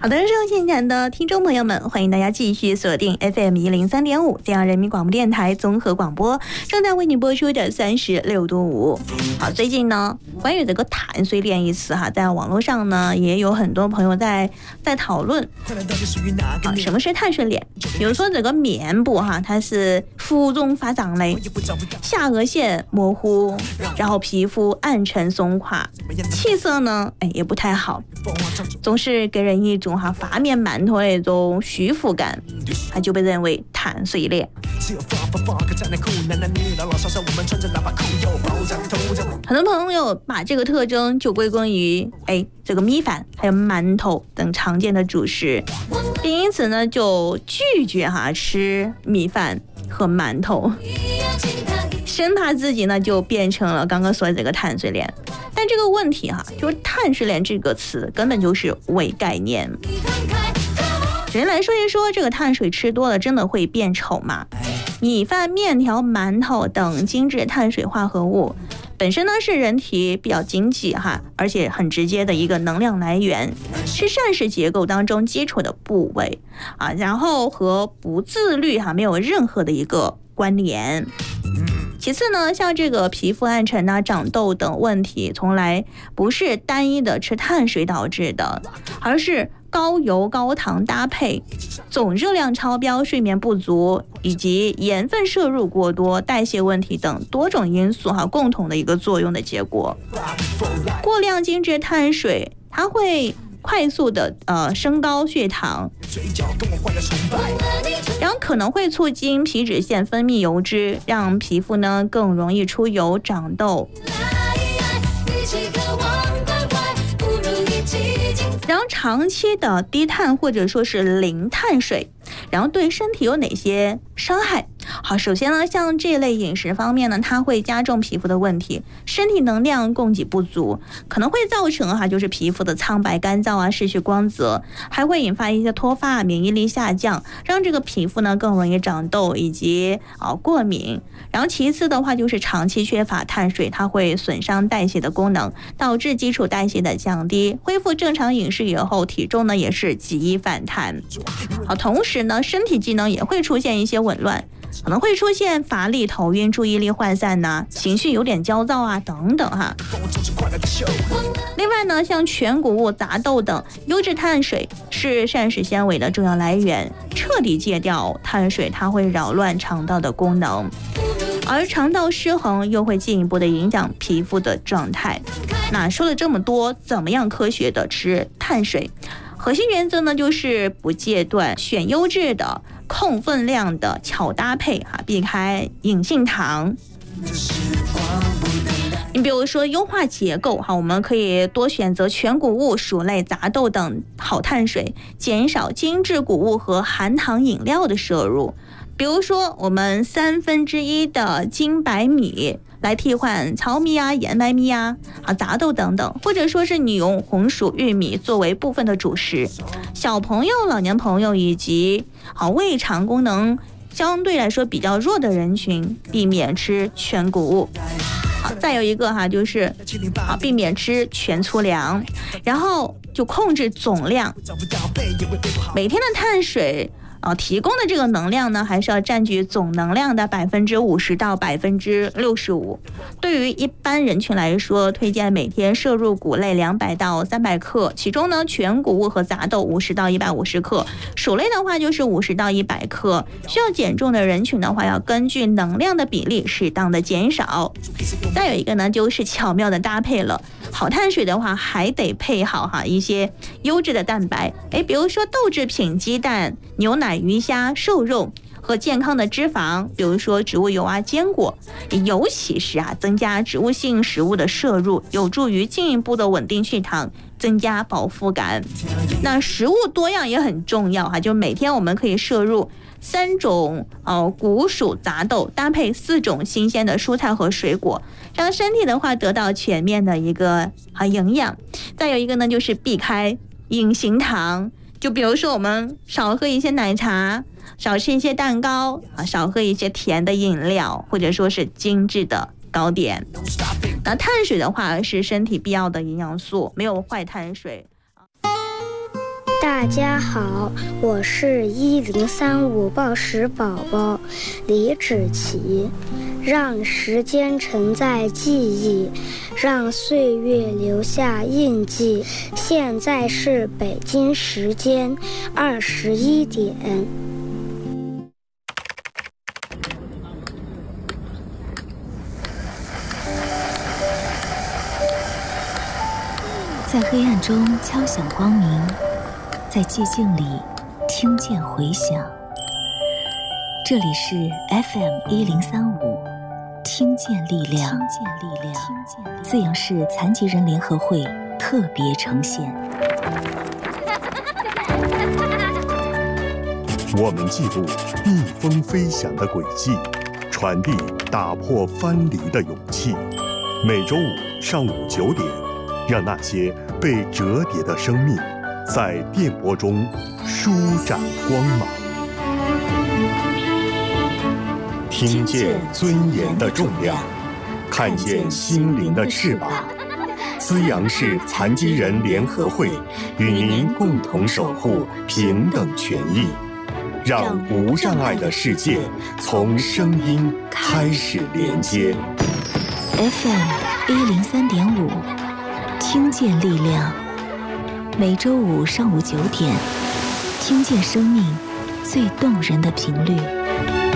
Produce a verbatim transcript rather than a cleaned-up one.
好的，收听现场的听众朋友们，欢迎大家继续锁定 F M 一零三点五，这样人民广播电台综合广播正在为你播出的三十六度五。好，最近呢，关于这个碳水链一词哈，在网络上呢也有很多朋友在在讨论啊，什么是碳水链？比如说这个面部哈，它是浮肿发胀类，下颚线模糊，然后皮肤暗沉松垮，气色呢，哎也不太好，总是给人一种哈发面馒头的那种虚浮感，它就被认为碳水链。很多朋友把这个特征就归功于哎这个米饭还有馒头等常见的主食，并因此呢就拒绝哈吃米饭和馒头，生怕自己呢就变成了刚刚说的这个碳水链。但这个问题哈，就是碳水链这个词根本就是伪概念。首先来说一说，这个碳水吃多了真的会变丑吗？米饭、面条、馒头等精致碳水化合物本身呢是人体比较经济哈，而且很直接的一个能量来源，是膳食结构当中基础的部位啊，然后和不自律哈没有任何的一个关联。其次呢，像这个皮肤暗沉啊、长痘等问题，从来不是单一的吃碳水导致的，而是高油高糖搭配、总热量超标、睡眠不足以及盐分摄入过多、代谢问题等多种因素哈共同的一个作用的结果。过量精致碳水，它会快速的呃升高血糖，然后可能会促进皮脂腺分泌油脂，让皮肤呢更容易出油长痘。然后长期的低碳或者说是零碳水，然后对身体有哪些伤害？好，首先呢，像这类饮食方面呢，它会加重皮肤的问题，身体能量供给不足，可能会造成哈就是皮肤的苍白干燥啊，失去光泽，还会引发一些脱发、免疫力下降，让这个皮肤呢更容易长痘以及啊过敏。然后其次的话就是长期缺乏碳水，它会损伤代谢的功能，导致基础代谢的降低，恢复正常饮食以后，体重呢也是极易反弹。好，同时呢，身体机能也会出现一些紊乱，可能会出现乏力、头晕、注意力涣散呐、啊，情绪有点焦躁啊等等哈。另外呢，像全谷物、杂豆等优质碳水是膳食纤维的重要来源，彻底戒掉碳水，它会扰乱肠道的功能，而肠道失衡又会进一步的影响皮肤的状态。那说了这么多，怎么样科学的吃碳水？核心原则呢，就是不戒断，选优质的、控分量的，巧搭配哈，避开隐性糖。你比如说优化结构哈，我们可以多选择全谷物、薯类、杂豆等好碳水，减少精致谷物和含糖饮料的摄入。比如说我们三分之一的精白米来替换糙米啊、燕麦米啊、啊杂豆等等，或者说是你用红薯、玉米作为部分的主食。小朋友、老年朋友以及啊胃肠功能相对来说比较弱的人群，避免吃全谷物。好，再有一个哈，就是啊避免吃全粗粮，然后就控制总量，每天的碳水啊，提供的这个能量呢，还是要占据总能量的百分之五十到百分之六十五。对于一般人群来说，推荐每天摄入谷类两百到三百克，其中呢，全谷物和杂豆五十到一百五十克，薯类的话就是五十到一百克。需要减重的人群的话，要根据能量的比例适当的减少。再有一个呢，就是巧妙的搭配了。好碳水的话，还得配好哈一些优质的蛋白，哎，比如说豆制品、鸡蛋、牛奶、鱼虾、瘦肉和健康的脂肪，比如说植物油啊、坚果，尤其是啊增加植物性食物的摄入，有助于进一步的稳定血糖，增加饱腹感。那食物多样也很重要哈，就每天我们可以摄入三种呃谷薯杂豆，搭配四种新鲜的蔬菜和水果，让身体的话得到全面的一个啊营养。再有一个呢，就是避开隐形糖，就比如说我们少喝一些奶茶，少吃一些蛋糕啊，少喝一些甜的饮料，或者说是精致的糕点。那碳水的话是身体必要的营养素，没有坏碳水。 大家好，我是一零三五报时宝宝李芷琪。让时间承载记忆，让岁月留下印记。现在是北京时间二十一点。 在黑暗中敲响光明，在寂静里听见回响。这里是 F M 一零三五，听见力量，听见力量，资阳市残疾人联合会特别呈现。 我们记录逆风飞翔的轨迹，传递打破藩篱的勇气。每周五上午九点，让那些被折叠的生命在电波中舒展光芒。听见尊严的重量，看见心灵的翅膀。资阳市残疾人联合会与您共同守护平等权益，让无障碍的世界从声音开始连接。 F M 一零三点五，听见力量。每周五上午九点，听见生命最动人的频率。